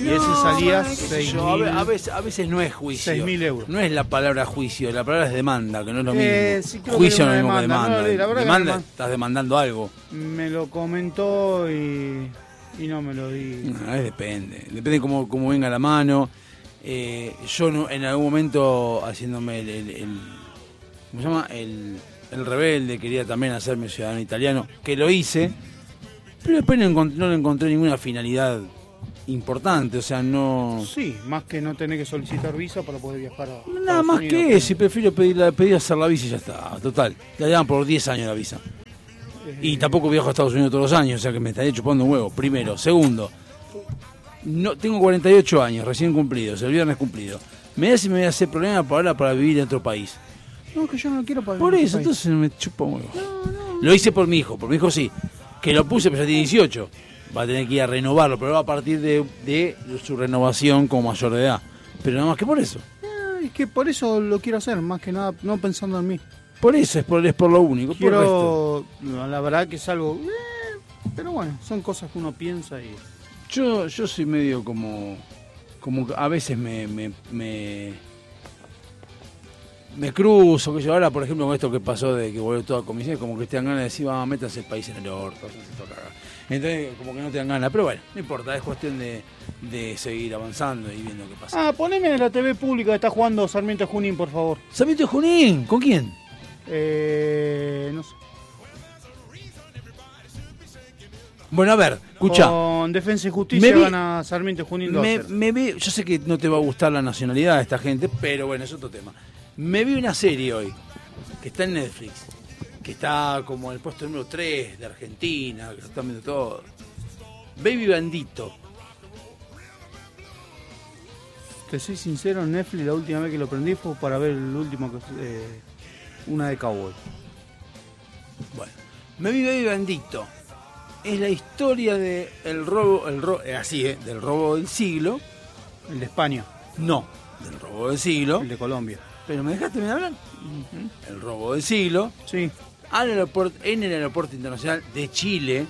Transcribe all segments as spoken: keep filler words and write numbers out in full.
y ese salía seis mil. A, a, veces, a veces no es juicio. seis mil euros. No es la palabra juicio, la palabra es demanda, que no es lo Eh, mismo. sí, creo Juicio que no es era lo mismo que una demanda. demanda. No, la verdad que demanda era una- estás demandando algo. Me lo comentó y, y no me lo di. No, es depende. Depende cómo, cómo venga la mano. Eh, yo no, en algún momento haciéndome el, el, el ¿cómo se llama? El, el rebelde, quería también hacerme ciudadano italiano, que lo hice, pero después no, encont- no le encontré ninguna finalidad importante, o sea, no... Sí, más que no tener que solicitar visa para poder viajar a Nada Estados más Unidos, que eso, y prefiero pedir, la, pedir hacer la visa y ya está, total. Ya llevan por diez años la visa. Eh, Y tampoco viajo a Estados Unidos todos los años, o sea que me estaría chupando un huevo, primero. Segundo, no tengo cuarenta y ocho años, recién cumplidos, el viernes cumplido. Me da si me voy a hacer problema para ahora para vivir en otro país. No, que yo no quiero pagar. Por en eso, otro país. entonces me chupa un huevo. Lo hice por mi hijo, por mi hijo sí. Que lo puse, pero ya tiene dieciocho. Va a tener que ir a renovarlo, pero va a partir de, de su renovación como mayor de edad. Pero nada más que por eso. Ah, es que por eso lo quiero hacer, más que nada, no pensando en mí. Por eso, es por, es por lo único. Por el resto. Quiero, no, la verdad que es algo, eh, pero bueno, son cosas que uno piensa y... Yo, yo soy medio como, como que a veces me, me, me, me cruzo, que yo ahora, por ejemplo, con esto que pasó de que volvió toda comisión, como que te dan ganas de decir, vamos, métanse el país en el orto, háganse toda cagada. Entonces, como que no te dan ganas, pero bueno, no importa, es cuestión de, de seguir avanzando y viendo qué pasa. Ah, poneme en la T V pública que está jugando Sarmiento Junín, por favor. Sarmiento de Junín, ¿con quién? Eh, no sé. Bueno, a ver, escucha. Con Defensa y Justicia Me vi- gana Sarmiento Junín dos a Me, cero. me vi, yo sé que no te va a gustar la nacionalidad de esta gente, pero bueno, es otro tema. Me vi una serie hoy, que está en Netflix, que está como en el puesto número tres de Argentina, que lo están viendo todo. Baby Bandito. Te soy sincero, en Netflix la última vez que lo prendí fue para ver el último, que eh, una de Cowboy. Bueno, me vi Baby Bandito. Es la historia de el robo, el ro, eh, así, eh, del robo del siglo. El de España, No, del robo del siglo. el de Colombia. Pero me dejaste bien hablar. El robo del siglo. Sí, Al aeropuerto, en el aeropuerto internacional de Chile.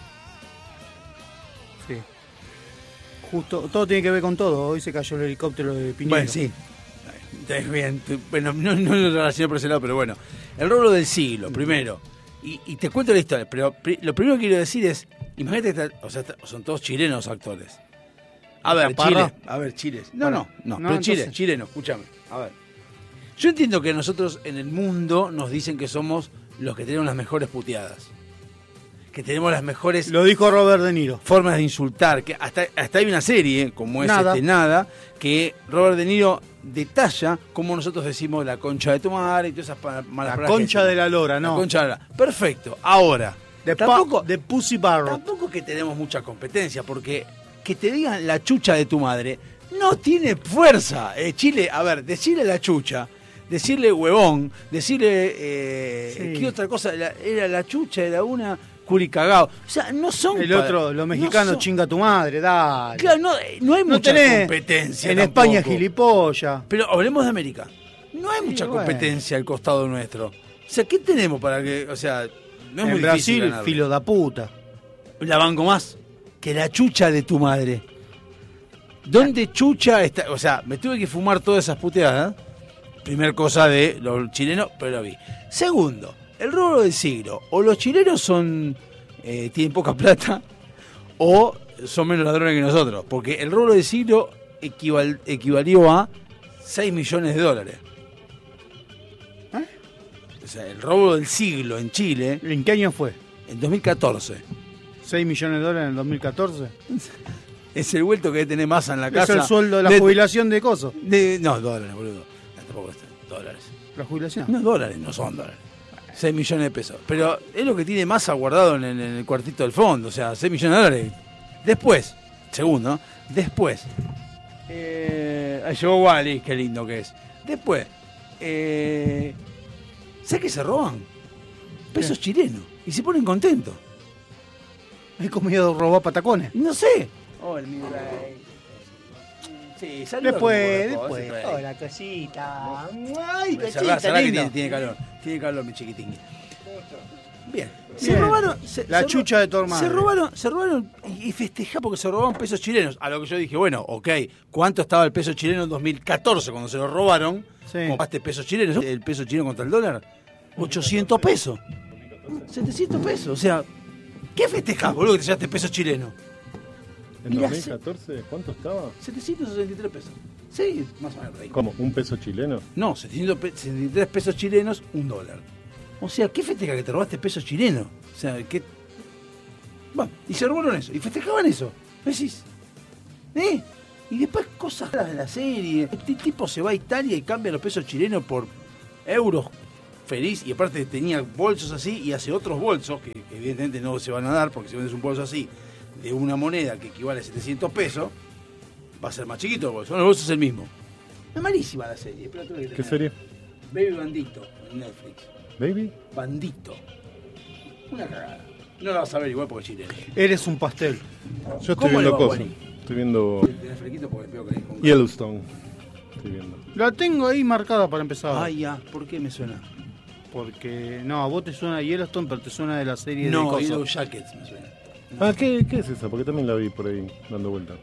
sí. Justo, todo tiene que ver con todo. Hoy se cayó el helicóptero de Piñero. Bueno, sí. Está bien. Bueno, no, no lo relacioné por ese lado, pero bueno. El robo del siglo, primero. Y, y te cuento la historia, pero pri- lo primero que quiero decir es, imagínate que está- o sea, está- son todos chilenos actores. A ver, Parra. Chile. A ver, Chile. No, Bueno, no, no, no, pero Chile, entonces- chileno, escúchame. A ver. Yo entiendo que nosotros en el mundo nos dicen que somos los que tenemos las mejores puteadas. Que tenemos las mejores Lo dijo Robert De Niro. formas de insultar, que hasta, hasta hay una serie, como es Nada. este Nada, que Robert De Niro detalla cómo nosotros decimos la concha de tu madre y todas esas pa- malas La palabras concha que de la lora, decimos. no. La concha de la lora. Perfecto. Ahora, De, tampoco, pa- de Pussy Barrett. tampoco que tenemos mucha competencia, porque que te digan la chucha de tu madre no tiene fuerza. Eh, Chile, a ver, decirle la chucha, decirle huevón, decirle... Eh, Sí. ¿Qué otra cosa? La- era la chucha, era una curicagao. O sea, no son... El pa- otro, los no mexicanos, son- chinga tu madre, dale. Claro, no, no hay No mucha tenés competencia. en tampoco. España gilipollas. Pero hablemos de América. No hay Sí, mucha bueno. competencia al costado nuestro. O sea, ¿qué tenemos para que.? O sea, no es En muy difícil Brasil, ganarle. filo da puta. La banco más que la chucha de tu madre. ¿Dónde chucha está? O sea, me tuve que fumar todas esas puteadas. Primer cosa de los chilenos, pero lo vi. Segundo, el robo del siglo. O los chilenos son eh, tienen poca plata, o son menos ladrones que nosotros. Porque el robo del siglo equival, equivalió a seis millones de dólares. ¿Eh? O sea, el robo del siglo en Chile, ¿En qué año fue? en dos mil catorce. ¿seis millones de dólares en el dos mil catorce? Es el vuelto que tiene masa en la Es casa. el sueldo de la de- jubilación de coso. de- no, dólares, boludo. No, tampoco es dólares. ¿La jubilación? No, dólares, no son dólares. seis millones de pesos. Pero es lo que tiene masa guardado en el, en el cuartito del fondo. O sea, seis millones de dólares. Después, segundo, ¿no? Después. Eh, ahí llegó Wally, qué lindo que es. Después. Eh, ¿Sabes qué se roban? Pesos chilenos. Y se ponen contentos. ¿He comido robar patacones? No sé. Oh, el mi rey. Sí, saluda Después, como vos, después. siempre. Hola, cosita. Ay, Cerrá, cosita, cerrá que lindo. tiene, tiene calor. Tiene calor, mi chiquitín. Bien. Se Bien. robaron. Se, La se chucha de tu hermano. Se robaron, se robaron y festejá porque se robaron pesos chilenos. A lo que yo dije, bueno, ok, ¿cuánto estaba el peso chileno en dos mil catorce cuando se lo robaron? Sí. Compraste pesos chilenos. El peso chileno contra el dólar, ochocientos pesos. setecientos pesos. O sea, ¿qué festejás, boludo, que te llevaste pesos chilenos? ¿En Y la dos mil catorce cuánto estaba? setecientos sesenta y tres pesos. Sí, más o menos. Ahí. ¿Cómo? ¿Un peso chileno? No, setecientos sesenta y tres pesos chilenos, un dólar. O sea, ¿qué festeja que te robaste pesos chilenos? O sea, ¿qué? Bueno, y se robaron eso, y festejaban eso. Decís, ¿eh? Y después cosas raras de la serie. El tipo se va a Italia y cambia los pesos chilenos por euros, feliz, y aparte tenía bolsos así y hace otros bolsos, que, que evidentemente no se van a dar, porque si vendes un bolso así, de una moneda que equivale a setecientos pesos, va a ser más chiquito el bolso. No, el bolso es el mismo. Es malísima la serie. Pero tuve que ¿Qué tener. serie? Baby Bandito, en Netflix. ¿Baby? Bandito. Una cagada. No la vas a ver igual porque es chileno. Eres un pastel. Yo estoy ¿Cómo le viendo va, cosas. Guani? Estoy viendo Tenés fresquito porque veo que hay con... Yellowstone. Estoy viendo. La tengo ahí marcada para empezar. Ay, ya. ¿Por qué me suena? Porque, no, a vos te suena Yellowstone, pero te suena de la serie de No, cosas. Yellow Jackets me suena. Ah, ¿qué, ¿qué es esa? Porque también la vi por ahí dando vuelta.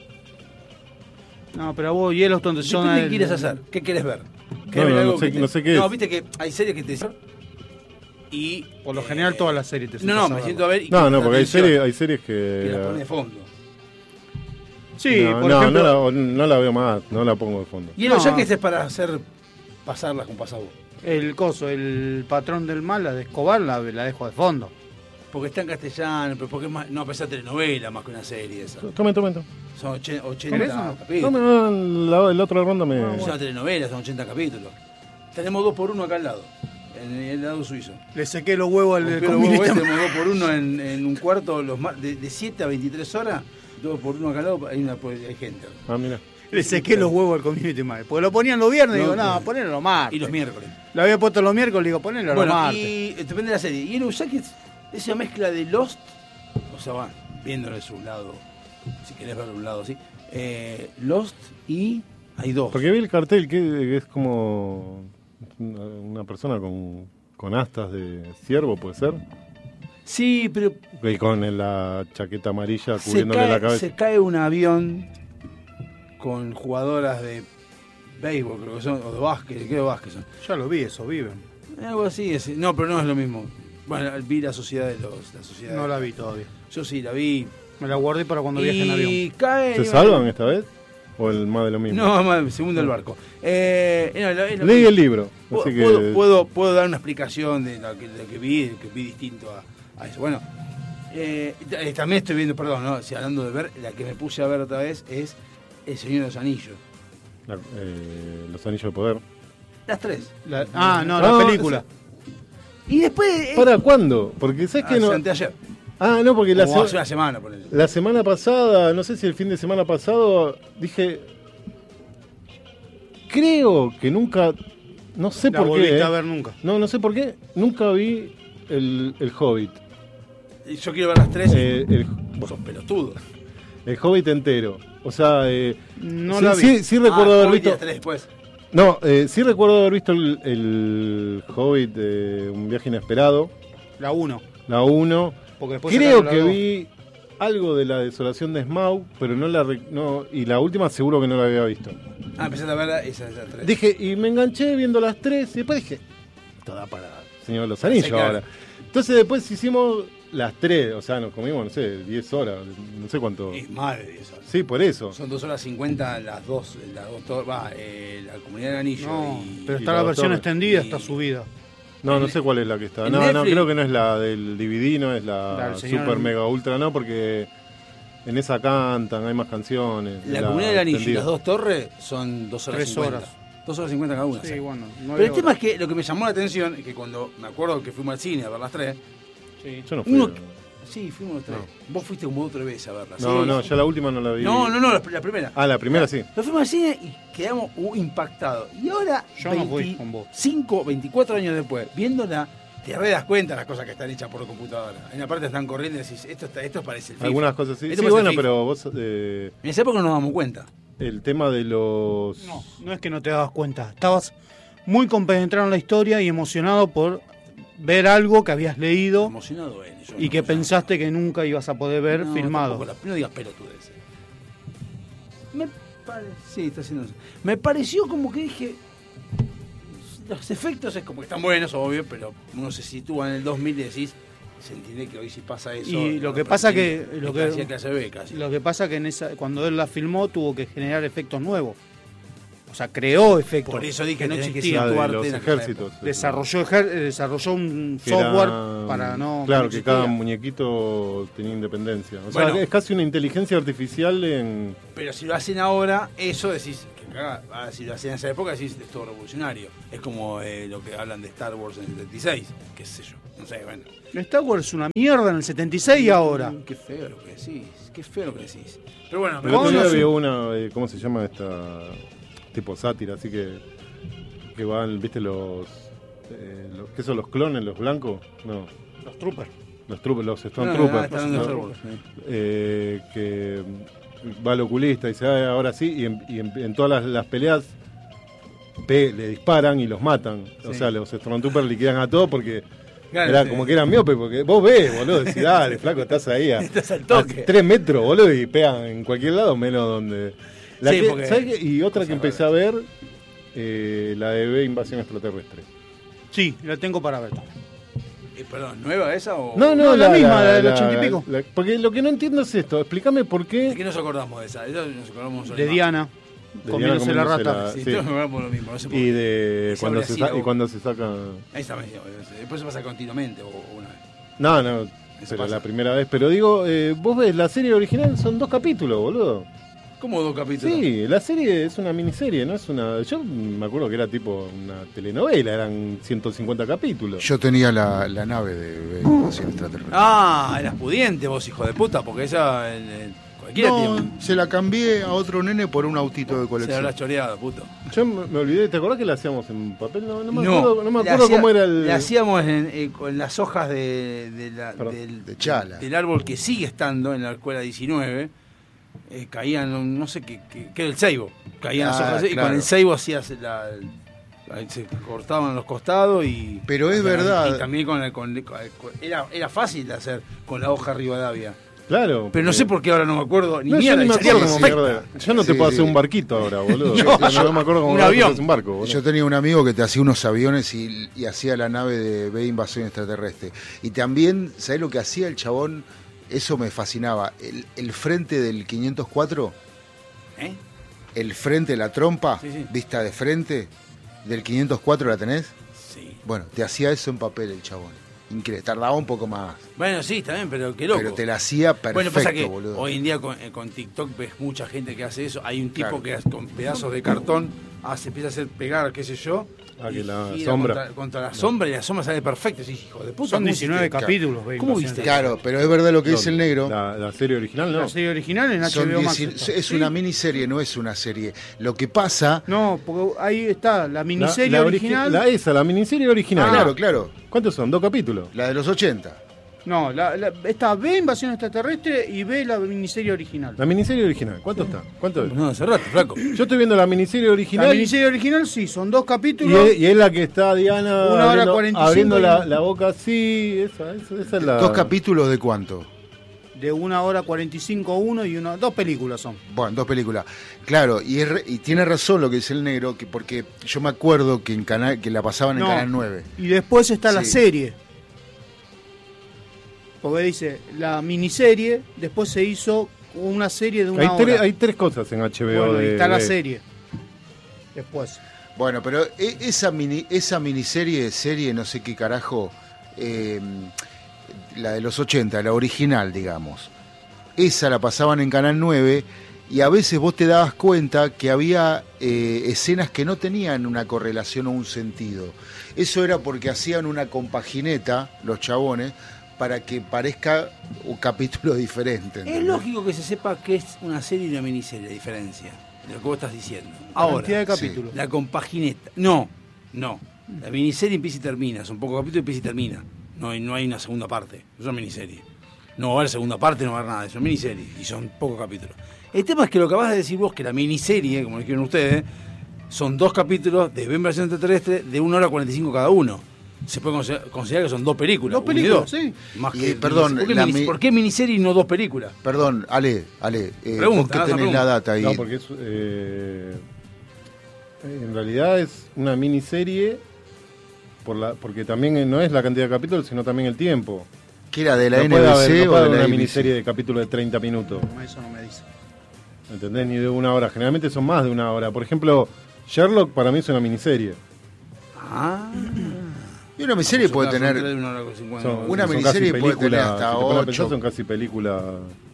No, pero a vos Yellowstone te suena... Depende de del- qué quieres hacer. ¿Qué querés ver? ¿Querés No, ver no, algo no sé- que te- no sé qué No, es. viste que hay series que te dicen... Y... Por lo eh, general todas las series te No, no, sentás a me verla. siento a ver... y No, que no, la porque hay atención, series, hay series Que la pone de que... fondo. Sí, no, por no, ejemplo... no, la, no la veo más, no la pongo de fondo. Yellow No. Jackets es para hacer... Pasarlas con pasabos. El coso, el patrón del mal, la de Escobar, la, la dejo de fondo. Porque está en castellano, pero porque es más... No, pensá telenovela más que una serie esa. Tome, tome, tome. Son oche- ¿Querés ochenta o no? capítulos. Tome, no, la, el otro ronda me... Es una telenovela, son ochenta capítulos. Tenemos dos por uno acá al lado, en el lado suizo. Le sequé los huevos al Pero comunista. vos tenemos dos por uno en, en un cuarto, los ma- de, de siete a veintitrés horas, dos por uno acá al lado, hay, una, hay gente. Ah, mira. Le sequé los huevos al community manager. Porque lo ponían los viernes y No, digo, no, no. ponelo los martes. Y los miércoles. Lo había puesto los miércoles, digo, ponelo los Bueno, martes. y eh, depende de la serie. Yellow Jackets, esa mezcla de Lost, o sea, va, viéndolo de su lado, si querés verlo de un lado así, eh, Lost y hay dos. Porque vi el cartel que, que es como una, una persona con, con astas de ciervo, ¿puede ser? Sí, pero Y con la chaqueta amarilla se cubriéndole la cae, cabeza. se cae un avión con jugadoras de béisbol, creo que son, o de básquet, creo que de básquet son. Ya lo vi, eso, viven. Algo así, es- no, pero no es lo mismo. Bueno, vi la sociedad de los... La sociedad No de- la vi todavía. Yo sí, la vi. Me la guardé para cuando viaje en avión. Y cae... ¿Se salvan esta vez? ¿O el más de lo mismo? No, más, se hunde el barco. Eh, no, lo- es lo Leí mismo. el libro, Puedo, así que... puedo, puedo, puedo dar una explicación de lo que, de lo que vi, que vi distinto a, a eso. Bueno, eh, t- también estoy viendo, perdón, ¿no? Si hablando de ver, la que me puse a ver otra vez es El Señor de los Anillos. La- eh, los anillos de poder. Las tres. La- ah, no, No, la película. Y después... eh, ¿Para cuándo? Porque sabes que hace no... anteayer. Ah, no, porque la, O se- hace una semana, ponele. la semana pasada, no sé si el fin de semana pasado, dije... Creo que nunca... No sé La por volviste qué. eh. a ver nunca. No, no sé por qué. Nunca vi el, el Hobbit. Y yo quiero ver las tres. Eh, el, Vos sos pelotudo. el Hobbit entero. O sea, eh, No sí, la vi. sí, sí recuerdo Ah, haber Hobbit y visto... las tres después. No, eh, sí recuerdo haber visto el, el Hobbit, eh, Un viaje inesperado, La uno. la uno. Porque después Creo sacaron la que dos. vi algo de la desolación de Smaug, pero no la re- no, y la última seguro que no la había visto. Ah, empezaste a ver esas esas tres. Dije, y me enganché viendo las tres, y después dije, esto da para Señor de los Anillos Sí, claro. ahora. Entonces después hicimos las tres, o sea, nos comimos, no sé, diez horas, no sé cuánto. Es madre de eso. Sí, por eso. Son dos horas cincuenta las dos, las dos tor- va, eh, la comunidad del anillo No, y, pero y está la la versión torre. extendida, Y- está subida. No, no en- sé cuál es la que está. en No, no, Netflix- creo que no es la del D V D, no es La la del señor- Super Mega Ultra, no, porque en esa cantan, hay más canciones. la comunidad del anillo y extendida. las dos torres son dos horas Tres cincuenta. horas. Dos horas cincuenta cada una. Sí, sí. bueno. Pero el tema es que lo que me llamó la atención es que cuando me acuerdo que fuimos al cine a ver las tres, Sí. Yo no fui. uno, sí, fuimos los tres. Vos fuiste como otra vez a verlas. No, sí. no, ya la última no la vi. No, no, no, la, la primera. Ah, la primera sí. Nos fuimos al cine y quedamos uh, impactados. Y ahora, Yo no fui con vos. veinticinco, veinticuatro años después, viéndola, te re das cuenta de las cosas que están hechas por computadora. En la parte están corriendo y decís, esto, está, esto parece el FIFA. Algunas cosas sí. Esto Sí, parece bueno, el FIFA. pero vos. Eh, En esa época no nos damos cuenta. el tema de los. No, no es que no te dabas cuenta. Estabas muy compenetrado en la historia y emocionado por ver algo que habías leído Emocionado él, yo y no, que yo pensaste que nunca ibas a poder ver no, filmado. tampoco la- no digas pelotudeces. Me pare... Sí, está haciendo eso. Me pareció como que dije... Los efectos es como que están buenos, obvio, pero uno se sitúa en el dos mil y decís... Se entiende que hoy sí pasa eso. Y lo no, que no, pasa no, que- es lo que- casi clase B, casi. Lo que pasa que en esa, cuando él la filmó tuvo que generar efectos nuevos. O sea, creó efectos. Por eso dije que no tenés que existían. La de situarte los en aquella ejércitos. Desarrolló, ejer- desarrolló un Que era- software para no... Claro, no que existía. cada muñequito tenía independencia. O sea, Bueno. es casi una inteligencia artificial en... Pero si lo hacen ahora, eso decís, que cagada. Ahora, si lo hacen en esa época, decís, es todo revolucionario. Es como eh, lo que hablan de Star Wars en el setenta y seis, qué sé yo, no sé, bueno. Star Wars es una mierda en el setenta y seis y ahora. Mm, Qué feo lo que decís, qué feo lo que decís. Pero bueno, El pero otro ¿Cómo día no había sé? una, eh, ¿cómo se llama esta? Tipo sátira, así que... Que van, viste, los... Eh, los ¿Qué son los clones, los blancos? No, Los troopers. los troopers, los no, Stormtroopers. no, está hablando de ¿no? Star Wars, sí. eh, que va al oculista y dice, "Ah, ahora sí", y en, y en- en todas las, las peleas pe- le disparan y los matan. O Sí. sea, los Stormtroopers liquidan a todos porque Claro, era sí. como que eran miopes, porque vos ves, boludo, decís, dale, flaco, estás ahí a, Estás al a toque. tres metros, boludo, y pegan en cualquier lado, menos donde... La Sí, que- porque- ¿sabés qué? Y otra que Cosa empecé a ver, eh, la de B, Invasión Extraterrestre. Sí, la tengo para ver. Eh, perdón, ¿nueva esa o...? No, no, No, la misma, la del ochenta y pico. la- porque lo que no entiendo es esto, explícame por ¿De qué... qué nos acordamos de esa? Esa nos acordamos De más. Diana, De comiéndose Diana la comiéndose rata. la- Sí, sí. todos nos acordamos lo mismo, no sé por Y qué. de Esa cuando habría se, sa- sido- y cuando se saca... Ahí está, me decía, después se pasa continuamente o, o una vez. No, no, Eso pero pasa. la primera vez. Pero digo, eh, vos ves, la serie original son dos capítulos, boludo. ¿Cómo dos capítulos? Sí, la serie es una miniserie, no es una... Yo me acuerdo que era tipo una telenovela, eran ciento cincuenta capítulos. Yo tenía la, la nave de Invasión Extraterrestre. Ah, eras pudiente vos, hijo de puta, porque esa... en- en cualquiera No, tiene- se la cambié a otro nene por un autito de se colección. habrá choreado, puto. Yo me, me olvidé, ¿te acordás que la hacíamos en papel? No, no me No, acuerdo, no me le acuerdo hacía- cómo era el... Le hacíamos en, eh, con las hojas de, de la- Perdón, del, de chala. del árbol que sigue estando en la escuela diecinueve. Eh, caían, no sé qué, qué, qué era el ceibo. Caían las Ah, hojas y claro. con el ceibo hacías la, la- se cortaban los costados y. Pero es y- verdad. Y también con, el- con, con- era, era fácil de hacer con la hoja Rivadavia. Claro. Pero no sé por qué ahora no me acuerdo ni No, yo mierda. ni me y salía acuerdo cómo perfecta. mierda. Yo no te Sí, puedo sí. hacer un barquito ahora, boludo. No, Yo no, yo- me acuerdo cómo un carajo avión. se hace un barco, boludo. Yo tenía un amigo que te hacía unos aviones y, y hacía la nave de B Invasión Extraterrestre. Y también, ¿sabés lo que hacía el chabón? Eso me fascinaba. El, el frente del quinientos cuatro, ¿Eh? el frente, la trompa, Sí, sí. vista de frente, del quinientos cuatro la tenés. Sí. Bueno, te hacía eso en papel el chabón. Increíble. Tardaba un poco más. Bueno, sí, está bien, pero qué loco. Pero te la hacía perfecto, Bueno, pasa que boludo. hoy en día con, eh, con TikTok ves mucha gente que hace eso. Hay un tipo Claro. que hace- con pedazos de cartón hace, empieza a hacer pegar, qué sé yo. Ah, que y la gira sombra. Contra, contra la sombra y la sombra sale perfecta. Sí, hijo de puta. Son ¿cómo diecinueve hiciste? capítulos. ve, ¿Cómo Invasión viste? Claro, pero es verdad lo que dice el negro. La, la serie original, no. La serie original en Son H B O Max. dieci- está. es Sí. una miniserie, no es una serie. Lo que pasa... No, porque ahí está la La- miniserie la origi- original. La esa, la miniserie original. Ah, claro, claro. ¿Cuántos son? ¿Dos capítulos? La de los ochenta. No, la, la- está B Invasión Extraterrestre y B la miniserie original. La miniserie original. ¿Cuánto está? ¿Cuánto es? No, hace rato, flaco. Yo estoy viendo la miniserie original. La miniserie original sí, son dos Y capítulos. es, y es la que está Diana Una hora abriendo, cuarenta y cinco abriendo y- la, la boca así. Esa, esa, esa es la. ¿Dos capítulos de cuánto? De una hora cuarenta y cinco uno y una, dos películas son. Bueno, dos películas. Claro, y, es re- y tiene razón lo que dice el negro, que porque yo me acuerdo que en canal que la pasaban en No. Canal nueve. Y después está la Sí. serie. Porque dice, la miniserie, después se hizo una serie de una Hay, hora. tres, hay tres cosas en H B O Bueno, y de. está la de- serie. Después. Bueno, pero e- esa mini esa miniserie, serie, no sé qué carajo, eh, la de los ochenta, la original, digamos. Esa la pasaban en Canal nueve y a veces vos te dabas cuenta que había eh, escenas que no tenían una correlación o un sentido. Eso era porque hacían una compagineta, los chabones, para que parezca un capítulo diferente. Es ¿entendés? lógico que se sepa que es una serie y una miniserie, la diferencia de lo que vos estás diciendo. La Ahora, cantidad de capítulos. la compagineta. No, no. La miniserie empieza y termina. Son pocos capítulos y empieza y termina. No hay, no hay una segunda parte. Es una miniserie. No va a haber segunda parte, no va a haber nada. Es una miniserie y son pocos capítulos. El tema es que lo que acabas de decir vos, que la miniserie, como dijeron ustedes, son dos capítulos de Invasión Extraterrestre de una hora cuarenta y cinco cada uno. se puede considerar, considerar que son dos películas. Dos películas, una y dos. sí. Más Y, que perdón, ¿por qué, la minis- mi- ¿por qué miniserie y no dos películas? Perdón, Ale, Ale, eh, Pregunta, vos que haz la tenés pregunta. la data ahí. No, porque es, eh, en realidad es una miniserie por la, porque también no es la cantidad de capítulos, sino también el tiempo. ¿Qué era de la no puede N B haber, C no o puede de haber la una A B C? miniserie de capítulos de treinta minutos. No, eso no me dice. ¿Entendés? Ni de una hora. Generalmente son más de una hora. Por ejemplo, Sherlock para mí es una miniserie. Ah. Y una miniserie puede Son tener... tres de una hora con cincuenta. Son- Una son miniserie casi puede tener películas, hasta si te pones a ocho. pensar, son casi películas.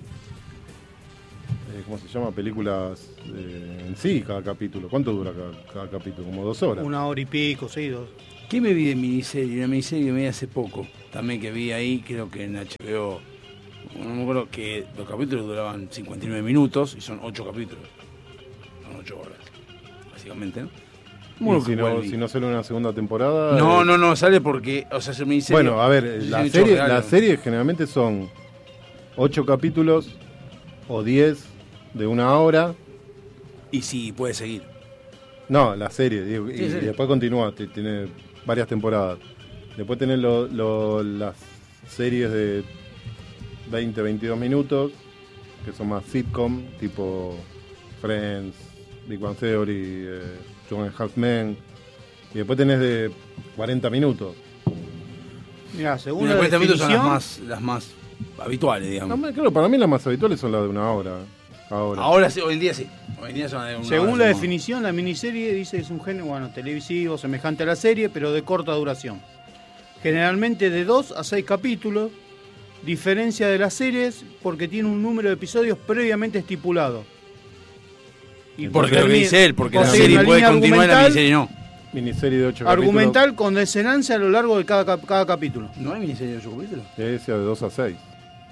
eh, ¿Cómo se llama? Películas eh, en sí, cada capítulo. ¿Cuánto dura cada, cada capítulo? Como dos horas. Una hora y pico, sí, dos. ¿Qué me vi de miniserie? Una miniserie que me vi hace poco. También que vi ahí, creo que en H B O. No me acuerdo que los capítulos duraban cincuenta y nueve minutos y son ocho capítulos. Son ocho horas, básicamente, ¿no? Y si, no, si no sale una segunda temporada. No, eh, no, no, sale porque, o sea, es una miniserie. Bueno, a ver, Sí, la sí, serie, real, la ¿no? serie generalmente son ocho capítulos o diez de una hora. Y sí, puede seguir. No, la serie, digo, y, Sí, y serie. después continúa, t- tiene varias temporadas. Después tenés lo- lo- las series de veinte, veintidós minutos, que son más sitcom, tipo Friends, Big Bang Theory, eh, Two and a Half Men. Y después tenés de cuarenta minutos. Mira, según Una la cuarenta minutos son las definición, más, las más habituales, digamos. No, claro, para mí las más habituales son las de una hora. Ahora. Ahora sí, hoy en día sí. Hoy en día son de una según hora, la son- definición, la miniserie dice que es un género, bueno, televisivo, semejante a la serie, pero de corta duración. Generalmente de dos a seis capítulos, diferencia de las series porque tiene un número de episodios previamente estipulado. Y Porque lo que termi- dice él, porque por la seguir serie una puede línea continuar y la argumental- miniserie no. Miniserie de ocho Argumental con desenlace a lo largo de cada, cap- cada capítulo. ¿No hay miniserie de ocho capítulos? capítulos. Esa de dos a seis.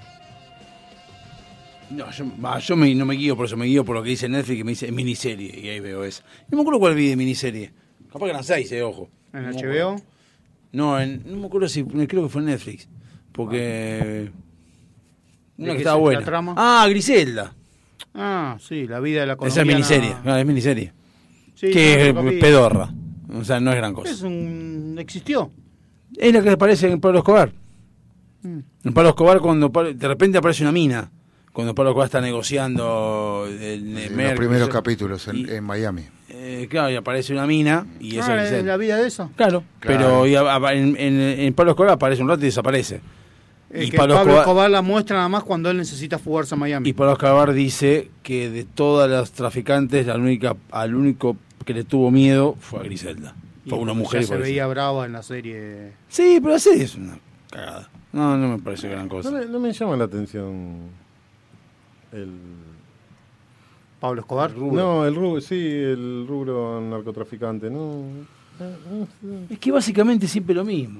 No, yo, va, yo me- no me guío por eso, me guío por lo que dice Netflix, que me dice miniserie, y ahí veo eso. No me acuerdo cuál vi de miniserie. Capaz que eran seis, eh, ojo. En No me H B O. acuerdo. No, en, no me acuerdo si, creo que fue en Netflix. Porque... Una qué que estaba es buena. la trama? Ah, Griselda. Ah, sí, la vida de la Esa es miniserie, no, es miniserie. Sí, que no, es lo capítulo. pedorra. O sea, no es gran cosa. Es un... existió. Es la que aparece en Pablo Escobar. Mm. En Pablo Escobar, cuando Pablo- de repente aparece una mina. Cuando Pablo Escobar está negociando el, el En Merck, los primeros eso. capítulos en, Y- en Miami. Eh, claro, y aparece una mina y eso Ah, es ¿es la vida de eso? Claro, Claro. pero y a- a- en, en- en Pablo Escobar aparece un rato y desaparece. Es Y que Pablo Pablo, Escobar- Escobar la muestra nada más cuando él necesita fugarse a Miami. Y Pablo Escobar dice que de todas las traficantes, la única, al único que le tuvo miedo fue a Griselda. Y Fue una porque mujer. ya y se por eso. veía brava en la serie. Sí, pero así es una cagada. No, no me parece gran cosa. No me, no me llama la atención el... Pablo Escobar. No, el rubro, sí, el rubro narcotraficante, no. Es que básicamente siempre lo mismo.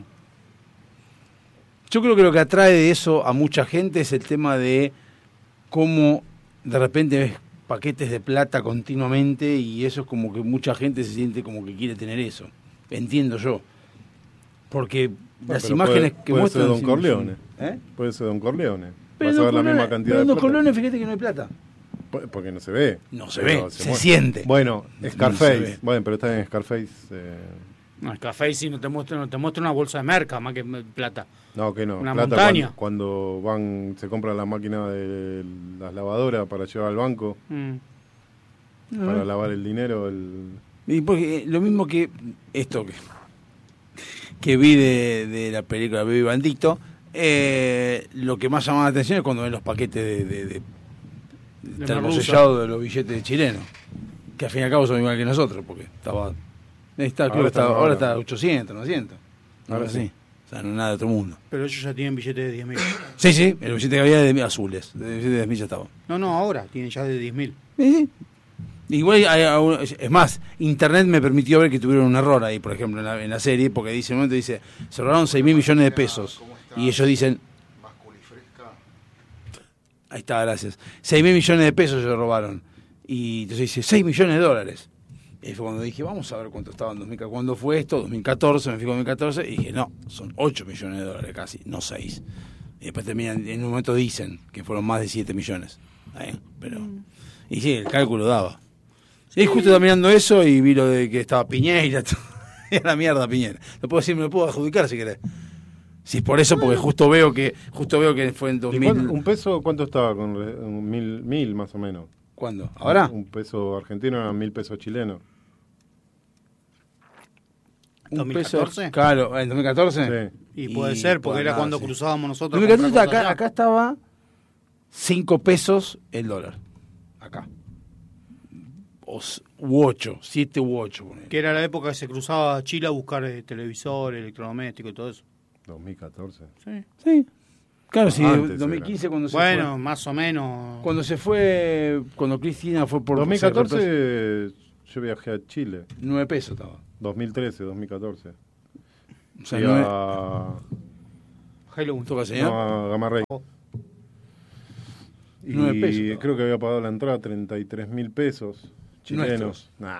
Yo creo que lo que atrae de eso a mucha gente es el tema de cómo de repente ves paquetes de plata continuamente y eso es como que mucha gente se siente como que quiere tener eso. Entiendo yo. Porque las pero imágenes puede- que puede muestran... ser Don sí, Corleone. sí. ¿Eh? Puede ser Don Corleone. Pero Vas a Don ver la Corleone- misma cantidad pero de Don plata. Corleone, fíjate que no hay plata. Por- Porque no se ve. No se Pero ve, se, muestra. siente. Bueno, No Scarface. se ve. Bueno, pero está en Scarface. eh, No, el café sí no te muestra, no te muestra una bolsa de merca más que plata. no, que no. Una plata montaña. Cuando, cuando van, se compran la máquina de las lavadoras para llevar al banco, Mm. para lavar el dinero. El... Y porque eh, lo mismo que esto que, que vi de, de la película Baby Bandito, eh, lo que más llama la atención es cuando ven los paquetes de, de, de, De termosellados de los billetes chilenos, que al fin y al cabo son igual que nosotros, porque estaba, está, creo Ahora que está, está- ahora ahora- está ochocientos, novecientos. Ahora Ahora sí. sí. O sea, no es nada de otro mundo. Pero ellos ya tienen billetes de diez mil. Sí, sí, el billete que había de azules, el billete de diez mil ya estaba. No, no, ahora tienen ya de diez mil. Sí, sí. Igual, hay, hay- es más, Internet me permitió ver que tuvieron un error ahí, por ejemplo, en la, en la serie, porque dice, en un momento dice, se robaron seis mil millones de pesos. Y ellos dicen, ahí está, gracias, seis mil millones de pesos se robaron. Y entonces dice, seis millones de dólares. Y fue cuando dije, vamos a ver cuánto estaba en dos mil catorce. ¿Cuándo fue esto? dos mil catorce, me fui en dos mil catorce, y dije, no, son ocho millones de dólares casi, no seis. Y después terminan, en un momento dicen que fueron más de siete millones. Está bien, pero... Y sí, el cálculo daba. Y justo estaba mirando eso y vi lo de que estaba Piñeira. Y a la mierda Piñera. Lo puedo decir, me lo puedo adjudicar si querés. Si es por eso, porque justo veo que justo veo que fue en dos ¿Y mil. cuánto- ¿Un peso cuánto estaba? Con re- un mil, mil más o menos. ¿Cuándo? ¿Ahora? Un peso argentino eran mil pesos chilenos. Un ¿dos mil catorce? peso. Claro, ¿en dos mil catorce? Sí. Y puede Y ser, porque puede era andar, cuando sí. cruzábamos nosotros. dos mil catorce a comprar acá, cosas acá estaba cinco pesos el dólar. Acá. O, s- u ocho, siete u ocho. Que era la época que se cruzaba a Chile a buscar eh, televisor, electrodoméstico y todo eso. dos mil catorce. Sí. Sí. Claro, sí, Antes dos mil quince cuando se Bueno, fue. más o menos. Cuando se fue, cuando Cristina fue por... dos mil se reemplazó- catorce yo viajé a Chile. nueve pesos estaba. dos mil trece, dos mil catorce. O sea, Fui nueve- a, Halloween. ¿Toca, señor? no, a Gamarrey. Y Nueve pesos. creo que había pagado la entrada treinta y tres mil pesos chilenos. Nuestros. Nah.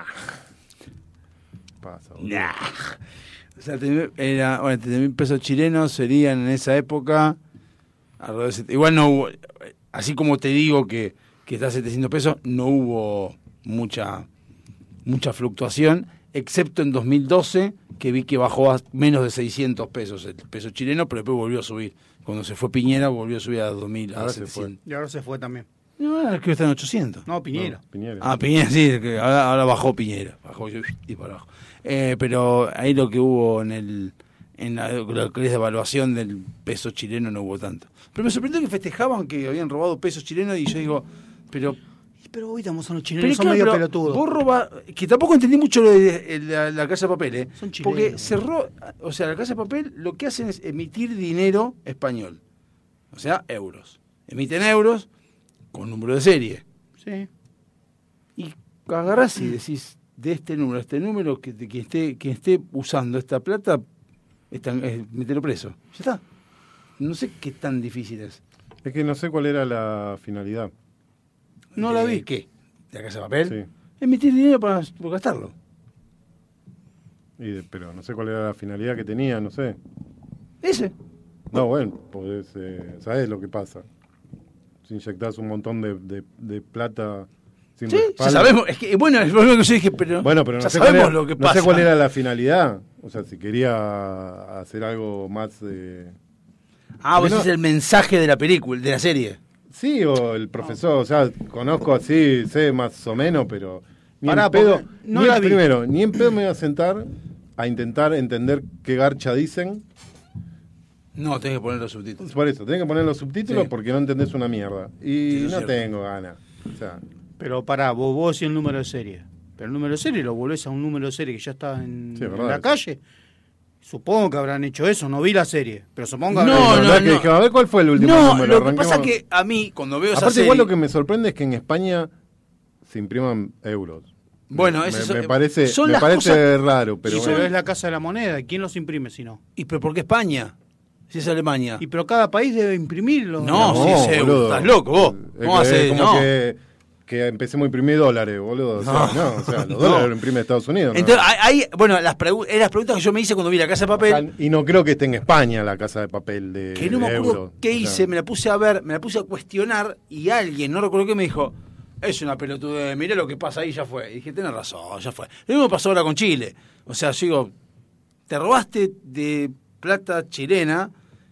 Pasa, boludo. Nah. O sea, te- era, bueno, treinta mil pesos chilenos serían en esa época. alrededor de set- Igual no hubo, así como te digo que, que está a setecientos pesos, no hubo mucha, mucha fluctuación, excepto en dos mil doce, que vi que bajó a menos de seiscientos pesos el peso chileno, pero después volvió a subir. Cuando se fue Piñera, volvió a subir a dos mil, a Ahora se setecientos. Y ahora se fue también. No, ahora creo que está en ochocientos. No, Piñera. No, Piñera. Ah, Piñera, sí, que ahora, ahora bajó Piñera, bajó y y para abajo. Eh, pero ahí lo que hubo en el en la, lo que es de evaluación del peso chileno no hubo tanto. Pero me sorprendió que festejaban que habían robado pesos chilenos y yo digo, pero... Pero hoy estamos a los pero chilenos, son claro, medio pero pelotudos. vos roba, que tampoco entendí mucho lo de la, la Casa de Papel, ¿eh? Son chilenos. Porque cerró, o sea, la Casa de Papel lo que hacen es emitir dinero español, o sea, euros. Emiten euros con número de serie. Sí. Y agarrás y decís, de este número a este número, que, de quien esté, quien esté usando esta plata, están, eh, mételo preso. Ya está. No sé qué tan difícil es. Es que no sé cuál era la finalidad. ¿No ¿De la vi? ¿Qué? ¿De la Casa de Papel? Sí. Emitir dinero para, para gastarlo. Y de- pero no sé cuál era la finalidad que tenía, no sé. Ese. No, bueno, podés, eh, ¿sabés lo que pasa? Si inyectás un montón de, de, de plata sin Sí, ya respaldo. sabemos. Es que, bueno, es lo que yo dije, pero, Bueno, pero no, ya sé cuál, sabemos era, lo que no pasa. sé cuál era la finalidad. O sea, si quería hacer algo más... Eh... Ah, vos Porque no- es el mensaje de la película, de la serie. Sí, o el profesor, o sea, conozco así, sé más o menos, pero ni Pará, en pedo, porque no ni la en- vi. primero, ni en pedo me voy a sentar a intentar entender qué garcha dicen. No, tenés que poner los subtítulos. Por eso, tenés que poner los subtítulos Sí. porque no entendés una mierda. Y Sí, eso es no cierto. tengo ganas. O sea, Pero pará, vos, vos decís el número de serie. Pero el número de serie lo volvés a un número de serie que ya está en, Sí, es en verdad la eso. calle. Supongo que habrán hecho eso, no vi la serie. Pero supongo que No, la habrán verdad no, que no. dije, a ver cuál fue el último No, número. lo que arranquemos. pasa que a mí, cuando veo esa Aparte, serie... igual lo que me sorprende es que en España se impriman euros. Bueno, me, eso me, es- me parece, son me las parece cosas- raro, pero Y bueno. pero es la Casa de la Moneda, ¿quién los imprime si no? ¿Y pero por qué España? Si es Alemania. Y pero cada país debe imprimirlo. No, sí, sí, boludo. estás loco vos. Es ¿Cómo que- hace? es como No. que, que empecemos a imprimir dólares, boludo. O sea, No. no, o sea, los No. dólares los imprime Estados Unidos. ¿no? Entonces, hay, hay- bueno, las, pregu- eran las preguntas que yo me hice cuando vi La Casa de Papel, O sea, y no creo que esté en España la casa de papel de, que no me de acuerdo euros. qué O sea, hice, me la puse a ver, me la puse a cuestionar y alguien, no recuerdo qué, me dijo, es una pelotudez, mirá lo que pasa ahí, ya fue. Y dije, tenés razón, ya fue. Lo mismo pasó ahora con Chile. O sea, yo digo, te robaste de plata chilena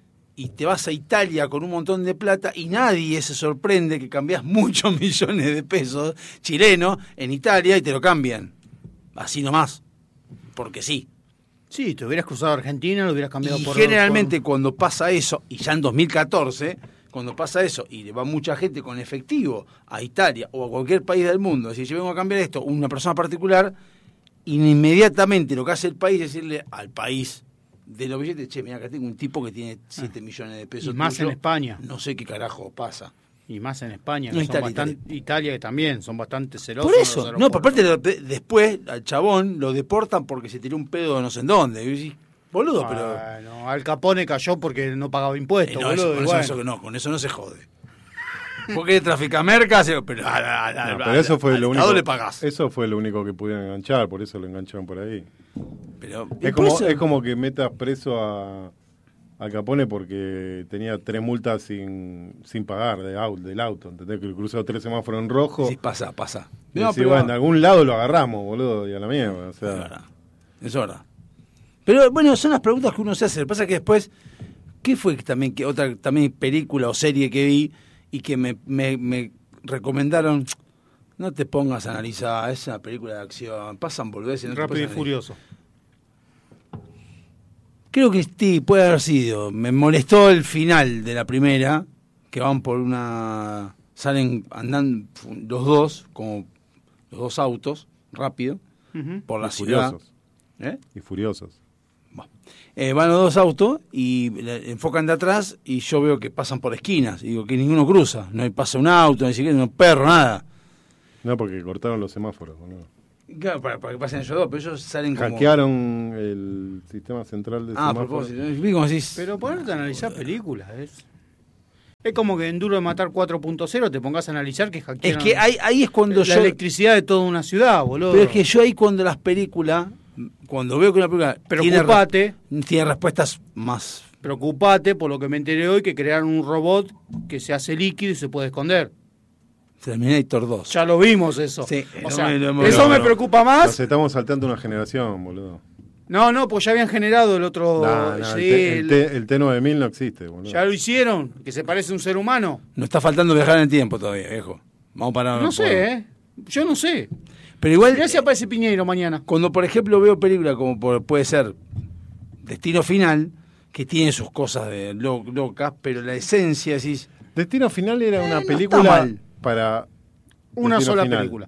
y te vas a Italia con un montón de plata y nadie se sorprende que cambiás muchos millones de pesos chilenos en Italia y te lo cambian. Así nomás. Porque sí. Sí, te hubieras cruzado a Argentina, lo hubieras cambiado Y por... generalmente por- cuando pasa eso, y ya en dos mil catorce, cuando pasa eso y le va mucha gente con efectivo a Italia o a cualquier país del mundo, si yo vengo a cambiar esto, una persona particular, inmediatamente lo que hace el país es decirle al país de los billetes, che, mira, acá tengo un tipo que tiene siete millones de pesos. Y más tuyo, en España. No sé qué carajo pasa. Y más en España, No, que son Italia, bastante- Italia que también son bastante celosos. Por en eso, los no, por aeropuertos. aparte lo- de- después al chabón lo deportan porque se tiró un pedo de no sé en dónde. Y decís, boludo, pero... Bueno, Al Capone cayó porque no pagaba Eh, impuestos, no, boludo. eso, y con, eso, bueno. eso no, con eso no se jode. Porque trafica mercas, pero, a la- a la- no, al- pero eso fue al lo Estado único. le pagás. Eso fue lo único que pudieron enganchar, por eso lo engancharon por ahí. Pero, Es por como, eso- es como que metas preso a, a Capone porque tenía tres multas sin, sin pagar de auto, del auto. ¿Entendés? Que cruzó tres semáforos en rojo. Sí, pasa, pasa. Y No, decís, pero- bueno, en algún lado lo agarramos, boludo, y a la mierda. O es sea, verdad. Eso es verdad. Pero bueno, son las preguntas que uno se hace. Lo que pasa es que después, ¿qué fue también que otra también película o serie que vi y que me, me, me recomendaron? No te pongas a analizar, es una película de acción, pasan boludeces. No Rápido y Furioso. Creo que sí, puede haber sido. Me molestó el final de la primera, que van por una... Salen andando los dos, como los dos autos, rápido, Uh-huh. por la Y ciudad. furiosos. ¿Eh? Y furiosos. Bueno. Eh, van los dos autos y le enfocan de atrás y yo veo que pasan por esquinas. Y digo que ninguno cruza. No hay pasa un auto, ni siquiera un perro, nada. No, porque cortaron los semáforos, boludo. Claro, para, para que pasen ellos dos, pero ellos salen como... Hackearon el sistema central de Ah, a semáforos. propósito. Vi como decís... Pero ponerte a analizar películas es... Es como que en Duro de Matar cuatro punto cero te pongas a analizar que Es hackearon que ahí, ahí es cuando la yo... electricidad de toda una ciudad, boludo. Pero es que yo ahí cuando las películas... Cuando veo que una película tiene, Preocupate, re- tiene respuestas más... preocupate por lo que me enteré hoy, que crearon un robot que se hace líquido y se puede esconder. Terminator dos. Ya lo vimos eso. Sí, o no sea, me- no me- eso no, me no. preocupa Nos más. estamos saltando una generación, boludo. No, no, pues ya habían generado el otro... Nah, nah, sí, el, T- el, el- T- el T nueve mil no existe, boludo. ya lo hicieron, que se parece a un ser humano. Nos está faltando viajar en el tiempo todavía, viejo. Vamos para... No sé, ¿eh? Yo no sé. Pero igual... Mirá si aparece Piñeiro mañana. Cuando, por ejemplo, veo películas como por- puede ser Destino Final, que tiene sus cosas de lo- locas, pero la esencia, decís... Destino Final era Eh, una no está película mal. para... Una Destino sola Final. película.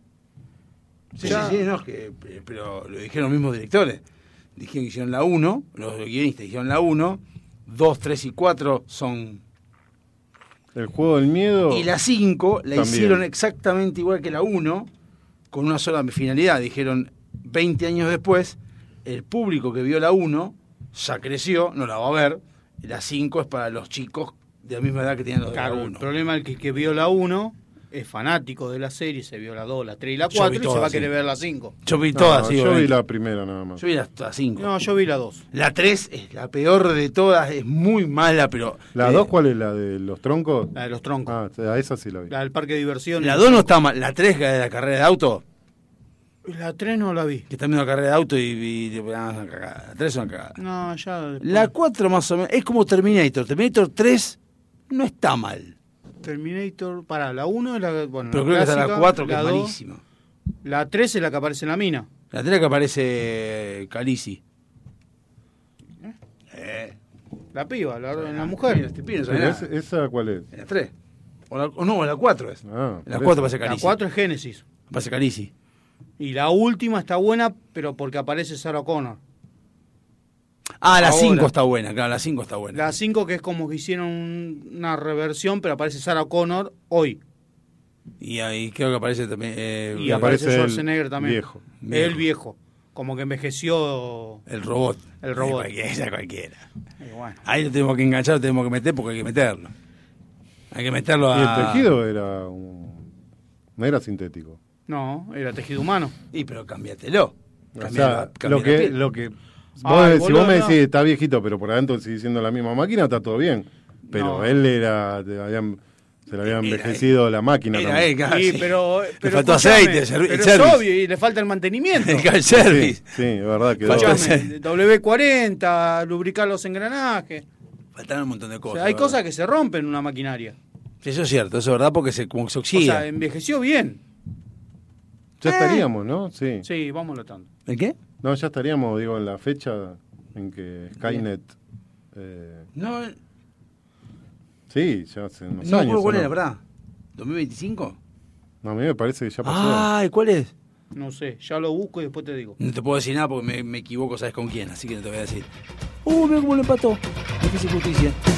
Sí, Ya. sí, sí, no, es que, pero lo dijeron los mismos directores. Dijeron que hicieron la uno, los guionistas dijeron la uno, dos, tres y cuatro son... El juego del miedo... Y la cinco la También. hicieron exactamente igual que la uno, con una sola finalidad. Dijeron, veinte años después, el público que vio la uno ya creció, no la va a ver, y la cinco es para los chicos de la misma edad que tenían los de Claro, la el uno. problema es que el que vio la uno es fanático de la serie, se vio la dos, la tres y la Yo cuatro vi y se todas, va a querer sí. ver la cinco. Yo vi No, todas, sí, yo vi obviamente. la primera nada más. Yo vi las cinco. No, yo vi la dos. La tres es la peor de todas, es muy mala, pero... ¿La eh, dos cuál es? ¿La de los troncos? La de los troncos. Ah, a esa sí la vi. La del parque de diversión. La dos no está mal, la tres que es de la carrera de auto, La tres no la vi. que está viendo la carrera de auto y... y- y- ah, es una cagada. La tres es una cagada. No, ya. La cuatro más o menos, es como Terminator. Terminator tres no está mal. Terminator, para la uno es la. Bueno, Pero creo que está la clásica, cuatro, que la es dos. malísima. La tres es la que aparece en la mina. La tres que aparece Khaleesi. Eh, La piba, la, la Mira, mujer. este pibe no sabe Pero nada. es- ¿Esa cuál es? En la tres. O, la, o no, en la cuatro es. Ah, En la por cuatro eso. aparece La Khaleesi. cuatro es Génesis. Aparece Khaleesi. Y la última está buena, pero porque aparece Sarah Connor. Ah, la Ahora. cinco está buena, claro, la cinco está buena. La cinco que es como que hicieron un- una reversión, pero aparece Sarah Connor hoy. Y ahí creo que aparece también... eh, Y el- aparece aparece Schwarzenegger el también. viejo. El viejo. Como que envejeció. el robot. El robot. Eh, cualquiera, cualquiera. Y bueno. Ahí lo tenemos que enganchar, lo tenemos que meter porque hay que meterlo. Hay que meterlo Y a... el tejido era un... no era sintético. No, era tejido humano. Y pero cámbiatelo. O Cambia sea, la- cambia lo la que, piel. lo que vos Ay, decís- si boludo, vos me no. decís está viejito, pero por adentro sigue siendo la misma máquina, está todo bien. Pero No. él era, te habían- se le había Era envejecido la máquina Era también. él, claro, Sí, sí. pero, pero faltó escuchame, aceite, el servi- el pero service. es obvio, y le falta el mantenimiento. El Sí, service. sí, es verdad que Faltó Escuchame, W cuarenta, lubricar los engranajes. Faltaron un montón de O cosas. sea, hay ¿verdad? cosas que se rompen en una maquinaria. Sí, eso es cierto, eso es verdad porque se, como que se O oxida. sea, envejeció bien. ya Eh. estaríamos, ¿no? Sí. Sí, vamos tanto. ¿El qué? No, ya estaríamos, digo, en la fecha en que Skynet... eh, No, sí, ya hace unos no años. recuerdo cuál ¿o era, no? ¿verdad? ¿dos mil veinticinco? No, a mí me parece que ya pasó. Ay, ¿cuál es? No sé, ya lo busco y después te digo. No te puedo decir nada porque me, me equivoco, ¿sabes con quién? Así que no te voy a decir. Uh, mira cómo lo empató. Difícil justicia.